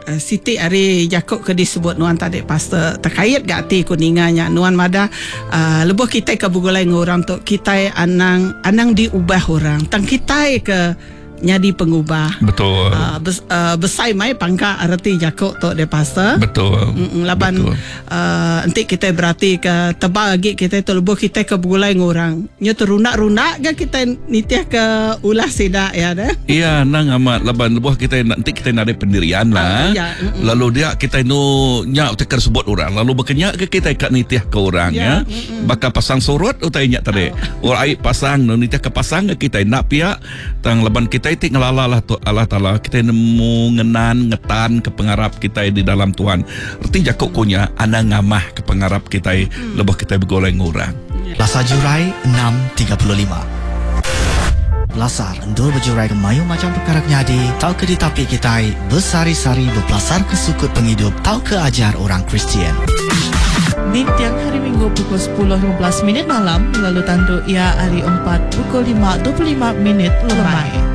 Siti Ari Jakob ke disebut nuan tadi pastor terkait gak ti kuninganya nuan mada lebuh kita ke bugulai ngorang tu kita anang diubah orang tang kita ke nyadi pengubah. Betul. Besai mai pangka arti Jakob tu de pastor. Betul. Laban nanti kita berarti ke tebal lagi kita tu lebuh kita ke bugulai ngorang. Nya terunak-runak ke kita nitiah ke ulah sidak ya dah. Iya, nang amat laban lebuh kita nanti kita nak ada pendirian lah. Lalu dia kita nyak teker sebut orang. Lalu berkenyak ke kita kat nitiah ke orang ya. Bakal pasang surut utai nyak tadi. Orang pasang nitiah ke pasang kita nak pihak tang laban kita itik ngalalah tu Allah Taala kita nemu ngetan ke pengarap kita di dalam Tuhan. Erti Jakob kunya ana ngamah ke pengarap kita lebih kita bergoleng orang. Lasar Jurai 6.35. Lasar endul berjurai ke mayu macam perkara nyadi tau ke ditapi kita bersari-sari berpelasar ke sukut penghidup tau ke ajar orang Kristian. Di tiang hari Minggu pukul 10.15 malam lalu tandu ia hari 4 pukul 5.25 lemai.